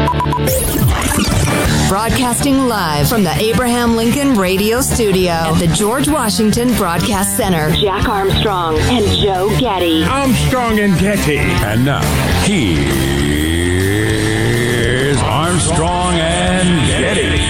Broadcasting live from the Abraham Lincoln Radio Studio at the George Washington Broadcast Center. Jack Armstrong and Joe Getty. Armstrong and Getty. And now, here's Armstrong and Getty.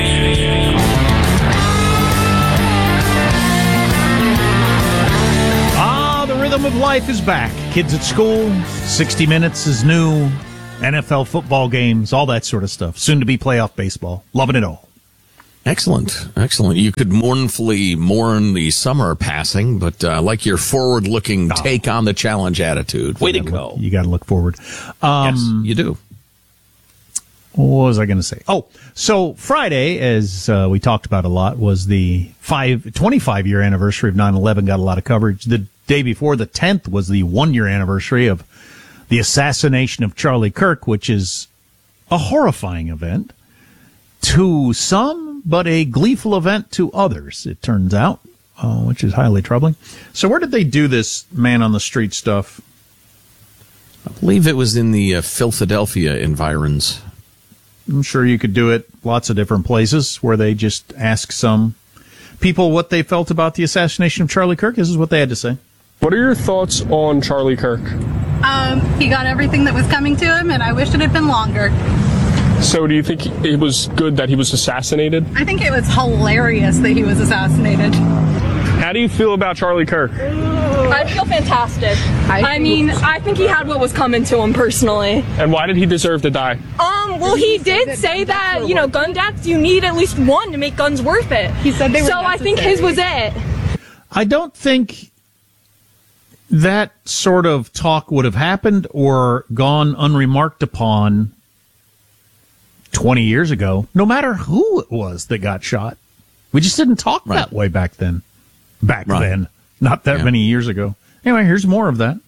The rhythm of life is back. Kids at school, 60 Minutes is new, NFL football games, all that sort of stuff. Soon to be playoff baseball. Loving it all. Excellent. You could mournfully mourn the summer passing, but like your forward-looking take on the challenge attitude. Way to go. You got to look forward. Yes, you do. What was I going to say? Oh, so Friday, as we talked about a lot, was the 25-year anniversary of 9/11. Got a lot of coverage. The day before, the 10th, was the 1-year anniversary of the assassination of Charlie Kirk, which is a horrifying event to some, but a gleeful event to others, it turns out, which is highly troubling. So where did they do this man-on-the-street stuff? I believe it was in the Philadelphia environs. I'm sure you could do it lots of different places where they just ask some people what they felt about the assassination of Charlie Kirk. This is what they had to say. What are your thoughts on Charlie Kirk? He got everything that was coming to him, and I wish it had been longer. So do you think it was good that he was assassinated? I think it was hilarious that he was assassinated. How do you feel about Charlie Kirk? I feel fantastic. I think he had what was coming to him personally. And why did he deserve to die? Well, he did say that, gun deaths, you need at least one to make guns worth it. He said they were necessary. I think his was it. I don't think that sort of talk would have happened or gone unremarked upon 20 years ago, no matter who it was that got shot. We just didn't talk that way back then. Then. Not that many years ago. Anyway, here's more of that.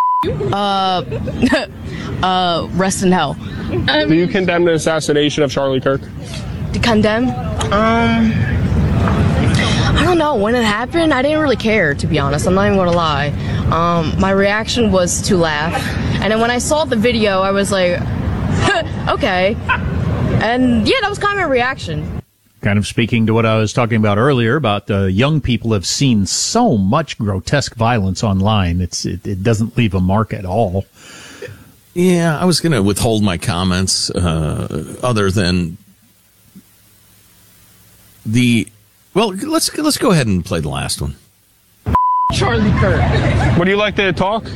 Rest in hell. Do you condemn the assassination of Charlie Kirk? To condemn? I don't know. When it happened, I didn't really care, to be honest. I'm not even going to lie. My reaction was to laugh. And then when I saw the video, I was like, okay. And yeah, that was kind of my reaction. Kind of speaking to what I was talking about earlier about young people have seen so much grotesque violence online. It doesn't leave a mark at all. Yeah, I was going to withhold my comments other than let's go ahead and play the last one. Charlie Kirk. Would you like to talk?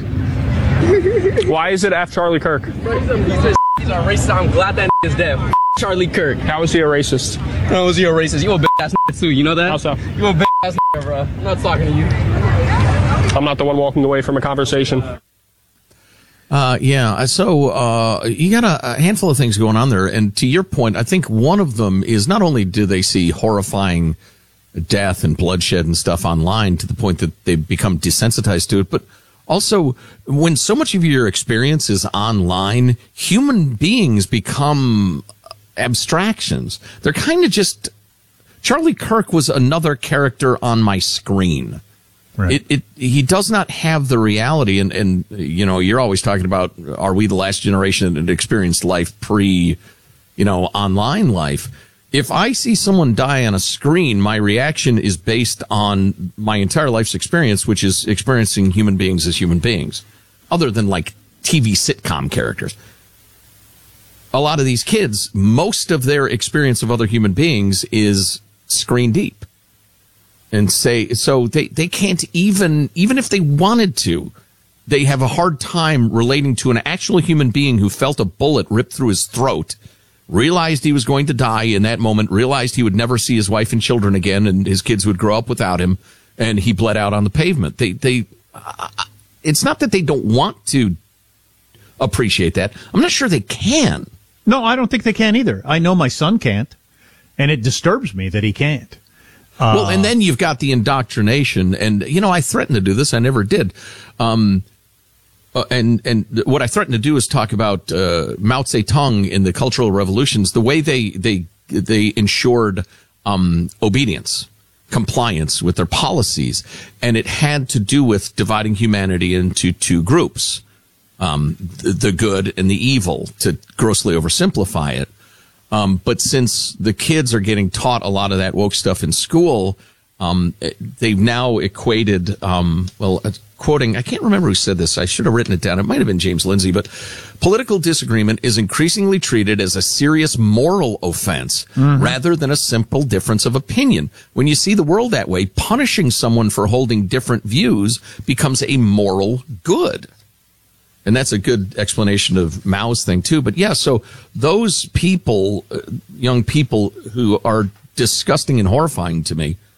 Why is it F Charlie Kirk? He's a racist. I'm glad that is dead. Charlie Kirk. How is he a racist? How is he a racist? You a bitch-ass too, you know that? How so? You a bitch-ass bro. I'm not talking to you. I'm not the one walking away from a conversation. So you got a handful of things going on there, and to your point, I think one of them is not only do they see horrifying death and bloodshed and stuff online to the point that they become desensitized to it, but also when so much of your experience is online, human beings become abstractions. They're kind of just, Charlie Kirk was another character on my screen. Right. He does not have the reality, and you're always talking about, are we the last generation that experienced life online life? If I see someone die on a screen, my reaction is based on my entire life's experience, which is experiencing human beings as human beings, other than like TV sitcom characters. A lot of these kids, most of their experience of other human beings is screen deep. And so they can't even if they wanted to, they have a hard time relating to an actual human being who felt a bullet ripped through his throat, realized he was going to die in that moment, realized he would never see his wife and children again, and his kids would grow up without him, and he bled out on the pavement. It's not that they don't want to appreciate that. I'm not sure they can. No, I don't think they can either. I know my son can't, and it disturbs me that he can't. Well, and then you've got the indoctrination, and I threatened to do this. I never did. And what I threatened to do is talk about Mao Zedong in the Cultural Revolutions, the way they ensured obedience, compliance with their policies, and it had to do with dividing humanity into two groups. the good and the evil, to grossly oversimplify it. But since the kids are getting taught a lot of that woke stuff in school, they've now equated, quoting, I can't remember who said this. I should have written it down. It might have been James Lindsay, but political disagreement is increasingly treated as a serious moral offense rather than a simple difference of opinion. When you see the world that way, punishing someone for holding different views becomes a moral good. And that's a good explanation of Mao's thing, too. But yeah, so those people, young people who are disgusting and horrifying to me,